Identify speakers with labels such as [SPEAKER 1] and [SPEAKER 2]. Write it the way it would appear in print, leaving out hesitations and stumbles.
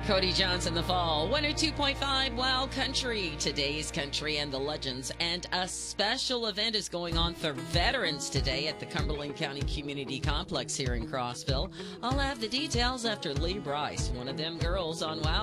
[SPEAKER 1] Cody Johnson, The Fall, 102.5 Wild Country, today's country and the legends. And a special event is going on for Veterans today at the Cumberland County Community Complex here in Crossville. I'll have the details after Lee Bryce, one of them girls on Wild